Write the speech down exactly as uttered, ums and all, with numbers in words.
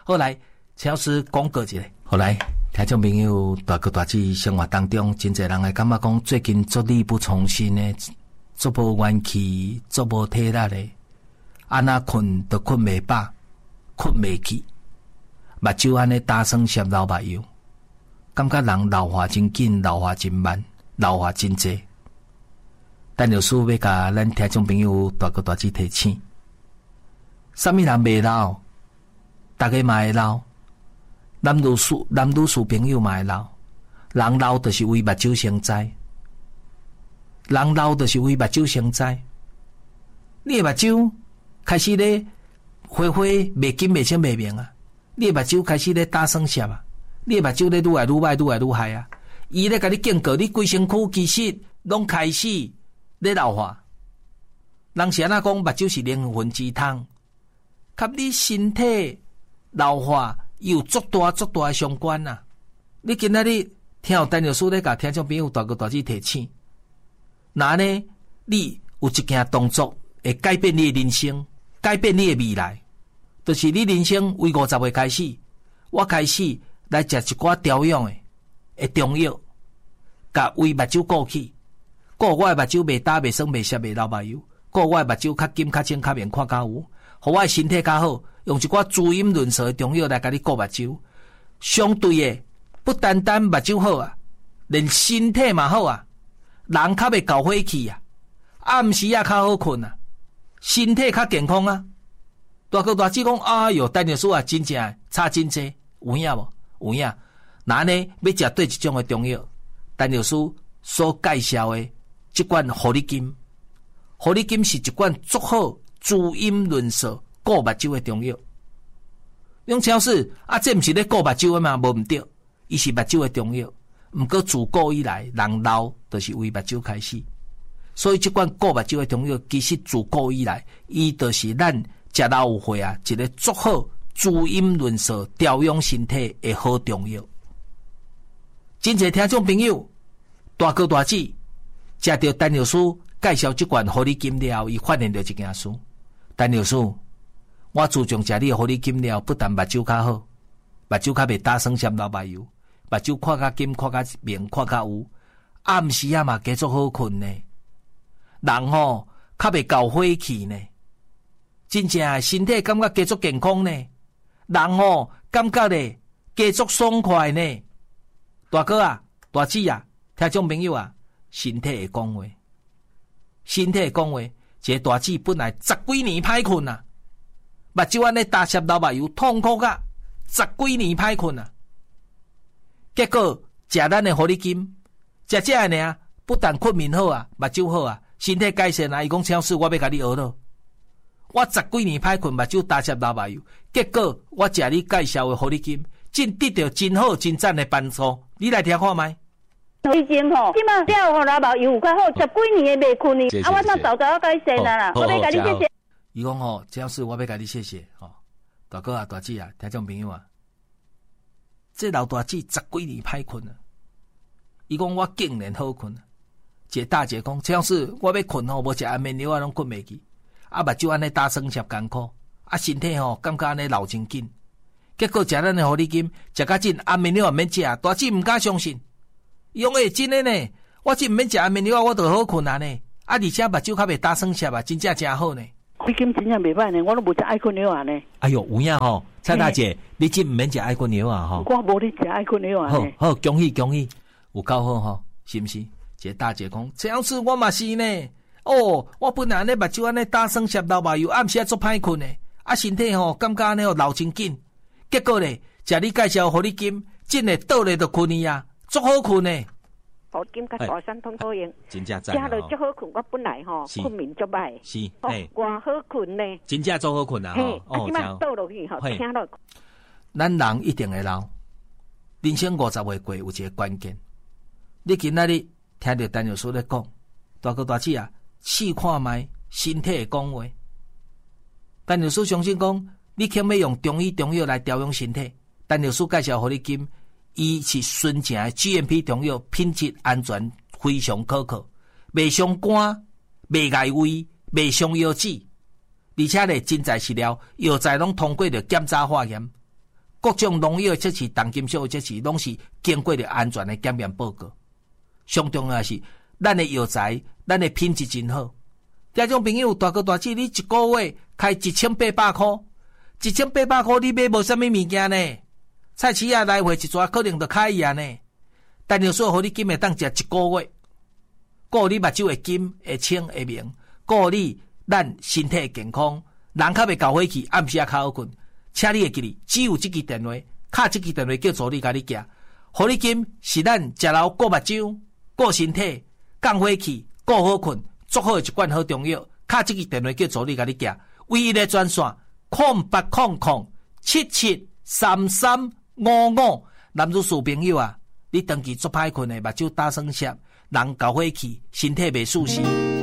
后来陈老师讲过一个，后来听众朋友大哥大姐生活当中，真侪人会感觉讲最近做力不从心的，做无元气，做无体力的，安那困都困袂饱，困袂去，目睭安尼打算摄流目油，感觉人老化真紧，老化真慢，老化真济。但老师要甲咱听众朋友大哥大姐提醒，啥物人袂老，大家嘛会老。男女士、男女士朋友嘛会老，人老就是为目睭生灾，人老就是为目睭生灾。你的目睭开始咧花花袂紧袂清袂明啊，你的目睭开始咧打算涩啊，你的目睭咧愈来愈歹愈来愈害啊，伊咧甲你警告，你规身躯其实拢开始咧老化。人是安那讲，目睭是灵魂之汤，甲你身体老化有足大足大的相关啊！你今仔日听有陈老师咧甲听众朋友大哥大姐提醒，那呢，你有一件动作会改变你的人生，改变你的未来，就是你人生为五十岁开始，我开始来食一寡调养的的中药，甲为目睭顾起，顾我的目睭袂打袂酸袂涩袂流目油，顾我的目睭较金较清较明看较有，互我的身体较好。用一寡滋阴润湿的中药来甲你顾目睭，相对的，不单单目睭好啊，连身体嘛好啊，人较袂搞火气啊，暗时啊较好困啊，身体较健康啊。大哥大姐讲，哎哟，陈老师啊，真正差真济，有影无？有影。那呢，要食对一种的中药，陈老师所介绍的这款护理金，护理金是一款足好滋阴润湿顾目睭的中药。用超市啊，这毋是咧顾目睭的嘛，无毋对，伊是目睭的中药。毋过自古以来，人老就是为目睭开始，所以这款顾目睭的中药，其实自古以来，伊就是咱食老有岁啊，一个足好滋阴润湿、调养身体的好中药。真侪听众朋友，大哥大姐，食到陈老师介绍这款护理金了后，伊发现到一件事，陈老师。我自从食你的护理金了，不但目睭较好，目睭较袂打酸涩流目油，目睭看较金、看较明、看较有，暗时啊嘛加足好困呢。人吼、哦、较袂搞火气呢，真正身体感觉加足健康呢。人吼、哦、感觉咧加足爽快呢。大哥啊、大姐啊、听众朋友啊，身体会讲话，身体会讲话。一个大姐本来十几年歹困啊。目睭安尼打湿流目油，痛苦甲十几年歹困啊！结果食咱的护理金，食这个呢，不但困眠好啊，目睭好啊，身体改善啊。伊讲超市，我要甲你学咯。我十几年歹困，目睭打湿流目油，结果我食你介绍的护理金，真得到真好真赞的帮助。你来听看麦。 护理金吼，即马了后流目油有较好，十几年的袂困呢。啊，我那早早要改善啦啦，我要甲你谢谢。 伊讲吼，这样是我要甲你谢谢吼，大哥啊、大姐啊、听众朋友啊，这老大姐十几年歹困啊，伊讲我竟然好困啊。一个大姐讲，这样是我要困吼，无食安眠药啊，拢困袂去，啊目睭安尼打酸涩艰苦，啊身体吼感觉安尼老真紧，结果食咱的护理金，食甲真安眠药也免食，大姐毋敢相信，伊讲诶真诶呢，我真毋免食安眠药，我就好困啊呢，啊而且目睭较袂打酸涩啊，真正真好呢。 护理金真正袂歹呢，我都无食爱困药啊呢。 哎哟，有影吼，蔡大姐，你真毋免食爱困药啊吼。 我无咧食爱困药啊。好， 好，恭喜恭喜，有够好吼，是毋是？一个大姐讲，这样子我嘛是呢。哦，我本来安尼目睭安尼打酸涩流目油，暗时啊足歹困呢，啊身体吼感觉安尼吼老真紧，结果咧，食你介绍护理金，真诶倒咧就困去啊，足好困呢。 护理金甲大山通好用， 真正赞哦。 食了足好困，我本来吼困眠足歹， 是， 嘿，我好困呢。 真正足好困啊！ 嘿，啊，即摆倒落去吼，听落。 咱人一定会老，人生五十岁过有一个关键。你今仔日听到陈老师咧讲，大哥大姐啊，试看卖身体会讲话。陈老师相信讲，你肯要用中医中药来调养身体。陈老师介绍互你金，伊是纯正的 G M P 中药，品质安全非常可靠，袂伤肝，袂碍胃，袂伤腰子，而且咧真材实料，药材拢通过着检查化验， 各种农药即是重金属，即是拢是经过着安全的检验报告。上重要是咱的药材，咱的品质真好。听众朋友，大哥大姐，你一个月开一千八百块，一千八百块你买无啥物物件呢？菜市啊来回一抓可能就开伊啊呢。但尿素互你金会当食一个月，顾你目睭会金会清会明，顾你咱身体健康，人较袂搞火气，暗时啊较好困。请你会记哩，只有这支电话，卡这支电话叫助理甲你寄。互你金是咱食老顾目睭、顾身体、降火气、顾好困，足好的一罐好中药。卡这支电话叫助理甲你寄，唯一的专线空八空空七七三三五五。男女士朋友啊，你长期做歹困的目睭打酸涩，人搞火气，身体袂舒适。